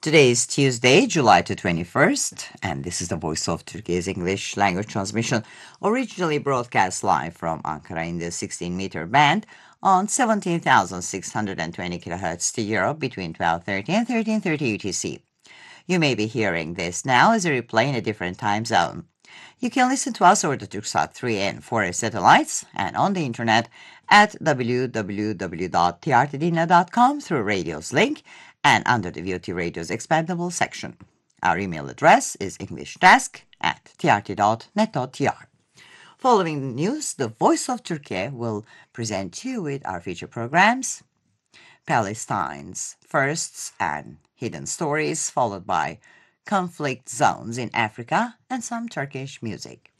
Today is Tuesday, July 21st, and this is the Voice of Turkey's English language transmission, originally broadcast live from Ankara in the 16-meter band on 17,620 kHz to Europe between 12:30 and 13:30 UTC. You may be hearing this now as a replay in a different time zone. You can listen to us over the Turksat 3 and 4 satellites and on the internet at www.trtdina.com through Radio's link and under the VOT Radio's expandable section. Our email address is englishdesk@trt.net.tr. Following the news, the Voice of Turkey will present you with our feature programs, Palestine's firsts and hidden stories, followed by conflict zones in Africa and some Turkish music.